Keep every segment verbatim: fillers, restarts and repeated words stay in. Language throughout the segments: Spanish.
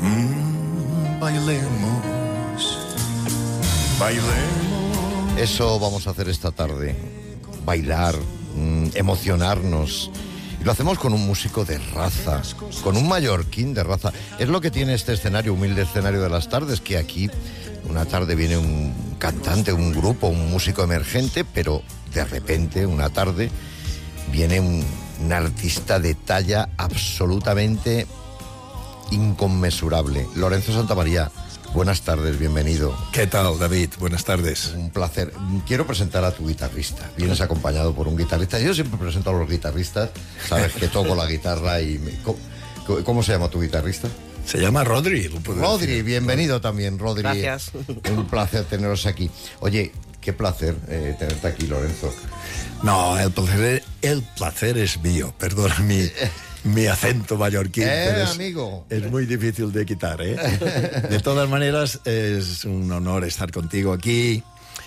Mm, bailemos, bailemos. Eso vamos a hacer esta tarde. Bailar, mmm, emocionarnos. Y lo hacemos con un músico de raza, con un mallorquín de raza. Es lo que tiene este escenario, humilde escenario de las tardes, que aquí una tarde viene un cantante, un grupo, un músico emergente, pero de repente, una tarde, viene un, un artista de talla absolutamente inconmensurable. Lorenzo Santamaría, buenas tardes, bienvenido. ¿Qué tal, David? Buenas tardes. Un placer. Quiero presentar a tu guitarrista. Vienes acompañado por un guitarrista. Yo siempre presento a los guitarristas. Sabes que toco la guitarra y... Me... ¿Cómo, ¿Cómo se llama tu guitarrista? Se llama Rodri. Rodri, decir. Bienvenido también, Rodri. Gracias. Un placer teneros aquí. Oye, qué placer eh, tenerte aquí, Lorenzo. No, el placer, el placer es mío. Perdona mi, mi acento mallorquín. Eh, pero es, amigo. Es muy difícil de quitar, ¿eh? De todas maneras, es un honor estar contigo aquí.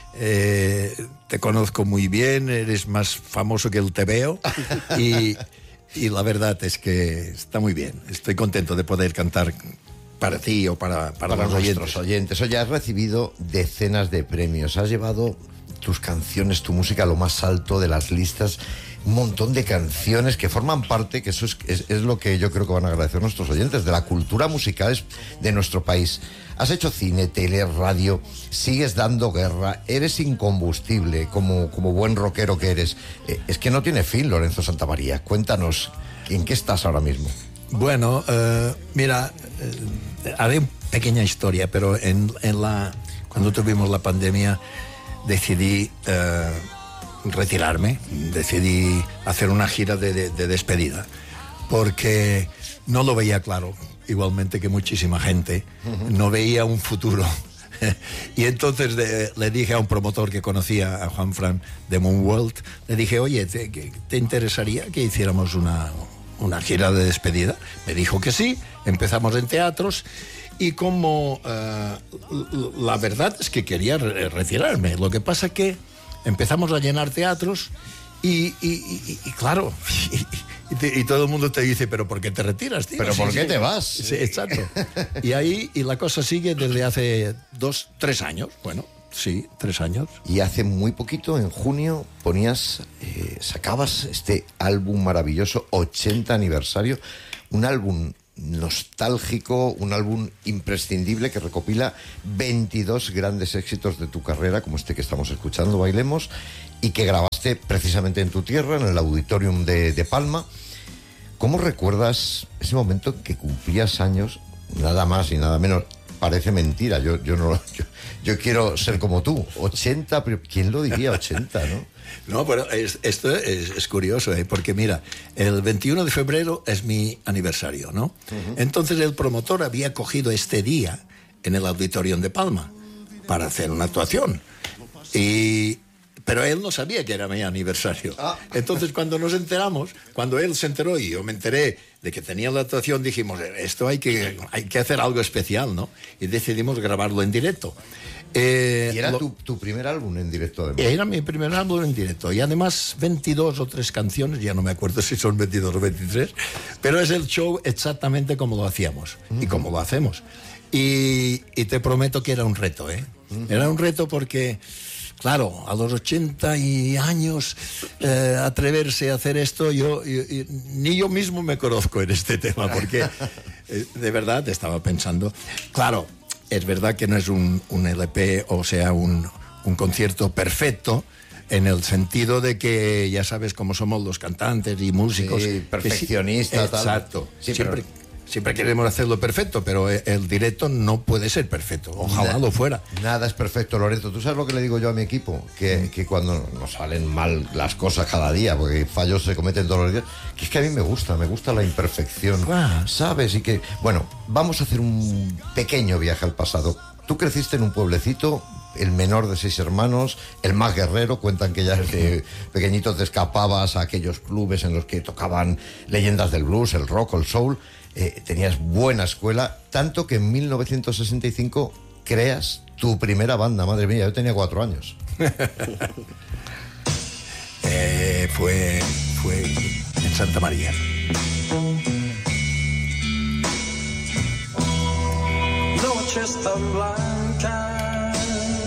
Eh, te conozco muy bien, eres más famoso que el Te Veo. Y... Y la verdad es que está muy bien. Estoy contento de poder cantar para ti o para, para, para los nuestros oyentes. oyentes. Oye, has recibido decenas de premios. Has llevado tus canciones, tu música a lo más alto de las listas. Un montón de canciones que forman parte, que eso es, es, es lo que yo creo que van a agradecer nuestros oyentes, de la cultura musical de nuestro país. Has hecho cine, tele, radio, sigues dando guerra, eres incombustible como, como buen rockero que eres. Eh, es que no tiene fin, Lorenzo Santamaría. Cuéntanos, ¿en qué estás ahora mismo? Bueno, uh, mira, eh, haré una pequeña historia, pero en, en la, cuando tuvimos la pandemia decidí uh, retirarme, decidí hacer una gira de, de, de despedida, porque no lo veía claro. Igualmente que muchísima gente, uh-huh. No veía un futuro. Y entonces de, le dije a un promotor que conocía, a Juan Fran de Moonworld, le dije, oye, ¿te, ¿te interesaría que hiciéramos una, una gira de despedida? Me dijo que sí, empezamos en teatros y como uh, la verdad es que quería re- retirarme. Lo que pasa que empezamos a llenar teatros y, y, y, y claro... Y, te, y todo el mundo te dice, ¿pero por qué te retiras, tío? ¿Pero sí, por sí, qué te vas? Sí, exacto. Y ahí, y la cosa sigue desde hace dos, tres años. Bueno, sí, tres años. Y hace muy poquito, en junio, ponías, eh, sacabas este álbum maravilloso, ochenta aniversario, un álbum nostálgico, un álbum imprescindible que recopila veintidós grandes éxitos de tu carrera, como este que estamos escuchando, Bailemos, y que grabaste precisamente en tu tierra, en el Auditorium de, de Palma. ¿Cómo recuerdas ese momento en que cumplías años, nada más y nada menos? Parece mentira, yo, yo no yo, yo quiero ser como tú, ochenta, ¿quién lo diría ochenta, no? No, pero es, esto es, es curioso, ¿eh? Porque mira, el veintiuno de febrero es mi aniversario, ¿no? Uh-huh. Entonces el promotor había cogido este día en el Auditorium de Palma para hacer una actuación. Y... Pero él no sabía que era mi aniversario. Ah. Entonces, cuando nos enteramos, cuando él se enteró y yo me enteré de que tenía la actuación, dijimos, esto hay que, hay que hacer algo especial, ¿no? Y decidimos grabarlo en directo. Eh, y era lo, tu, tu primer álbum en directo, además. Era mi primer álbum en directo. Y además, veintidós o tres canciones, ya no me acuerdo si son veintidós o veintitrés, pero es el show exactamente como lo hacíamos uh-huh. y como lo hacemos. Y, y te prometo que era un reto, ¿eh? Uh-huh. Era un reto porque... Claro, a los ochenta y años eh, atreverse a hacer esto, yo, yo, yo ni yo mismo me conozco en este tema, porque eh, de verdad estaba pensando, claro, es verdad que no es un, un L P, o sea, un, un concierto perfecto, en el sentido de que ya sabes cómo somos los cantantes y músicos. Sí, perfeccionistas. Sí, exacto. Sí, siempre, pero... siempre queremos hacerlo perfecto, pero el directo no puede ser perfecto. Ojalá nada, lo fuera. Nada es perfecto, Lorenzo. ¿Tú sabes lo que le digo yo a mi equipo? Que, que cuando nos salen mal las cosas cada día, porque fallos se cometen todos los días, que es que a mí me gusta, me gusta la imperfección. Ah. ¿Sabes? Y que, bueno, vamos a hacer un pequeño viaje al pasado. Tú creciste en un pueblecito, el menor de seis hermanos, el más guerrero. Cuentan que ya desde pequeñito te escapabas a aquellos clubes en los que tocaban leyendas del blues, el rock, el soul. Eh, tenías buena escuela, tanto que en mil novecientos sesenta y cinco creas tu primera banda. Madre mía, yo tenía cuatro años. eh, fue, fue en Santa María. noches tan blancas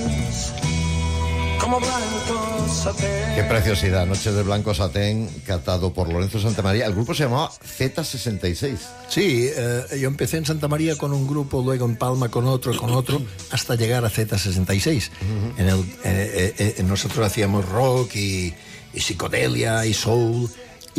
como blanco satén. Qué preciosidad, Noches de Blanco Satén, cantado por Lorenzo Santamaría. El grupo se llamaba Z sesenta y seis. Sí, eh, yo empecé en Santa María con un grupo, luego en Palma con otro, con otro, hasta llegar a Z sesenta y seis. Uh-huh. En el, eh, eh, eh, nosotros hacíamos rock y, y psicodelia y soul,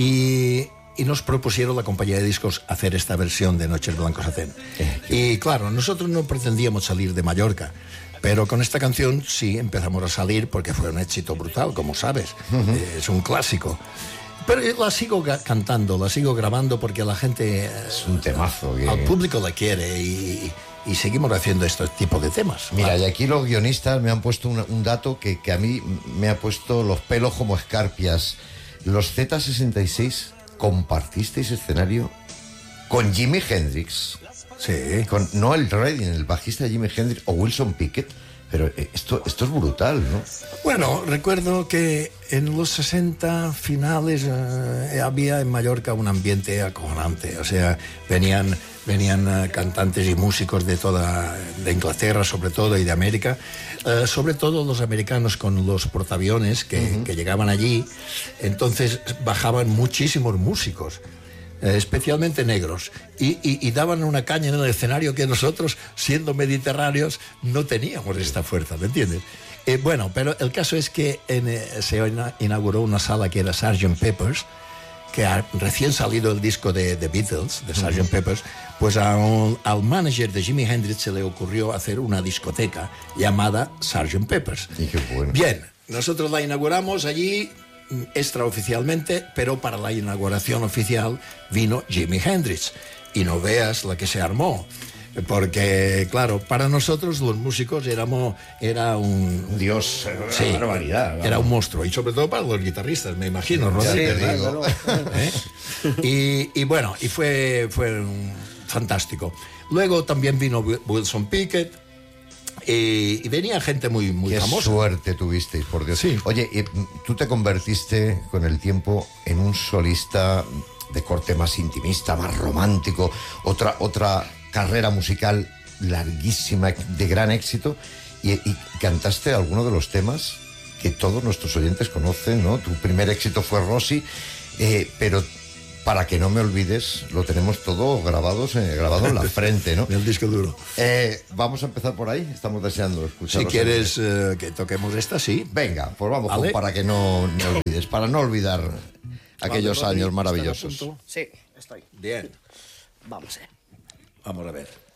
y, y nos propusieron la compañía de discos hacer esta versión de Noches de Blanco Satén. Eh, y claro, nosotros no pretendíamos salir de Mallorca, pero con esta canción sí empezamos a salir porque fue un éxito brutal, como sabes. Uh-huh. Eh, es un clásico. Pero la sigo cantando, la sigo grabando porque la gente... Es un temazo. Que... Al público la quiere y, y seguimos haciendo este tipo de temas. Mira, ¿vale? Y aquí los guionistas me han puesto un, un dato que, que a mí me ha puesto los pelos como escarpias. Los Z sesenta y seis compartisteis escenario con Jimi Hendrix. Sí. Con Noel Redding, el bajista de Jimi Hendrix, o Wilson Pickett. Pero esto, esto es brutal, ¿no? Bueno, recuerdo que en los sesenta finales eh, había en Mallorca un ambiente acojonante. O sea, venían, venían uh, cantantes y músicos de toda, de Inglaterra sobre todo y de América. Uh, sobre todo los americanos con los portaaviones que, uh-huh. que llegaban allí. Entonces bajaban muchísimos músicos. Eh, especialmente negros, y, y, y daban una caña en el escenario que nosotros, siendo mediterráneos, no teníamos esta fuerza, ¿me entiendes? Eh, bueno, pero el caso es que en, eh, se inauguró una sala que era sergeant Pepper's, que ha, recién salido el disco de The Beatles, de sergeant Uh-huh. Pepper's, pues a un, al manager de Jimi Hendrix se le ocurrió hacer una discoteca llamada sergeant Pepper's. Y qué bueno. Bien, nosotros la inauguramos allí extraoficialmente, pero para la inauguración oficial vino Jimi Hendrix y no veas la que se armó, porque claro, para nosotros los músicos éramos era un, un dios, sí, una barbaridad, vamos. Era un monstruo, y sobre todo para los guitarristas, me imagino, ¿no? Sí, te digo. ¿Eh? y, y bueno, y fue, fue un, fantástico. Luego también vino Wilson Pickett. Y, y venía gente muy, muy Qué famosa. Suerte tuvisteis, por Dios. Sí. Oye, tú te convertiste con el tiempo en un solista de corte más intimista, más romántico, otra, otra carrera musical larguísima, de gran éxito, y, y cantaste algunos de los temas que todos nuestros oyentes conocen, ¿no? Tu primer éxito fue Rosy, eh, pero... Para que no me olvides, lo tenemos todo grabados, eh, grabado en la frente, ¿no? En el disco duro. Eh, vamos a empezar por ahí. Estamos deseando escuchar. Si quieres eh, que toquemos esta, sí. Venga, pues vamos, ¿Vale? Para que no me olvides, para no olvidar aquellos vale, años maravillosos. Sí, estoy. Bien. Vamos a ver. Vamos a ver.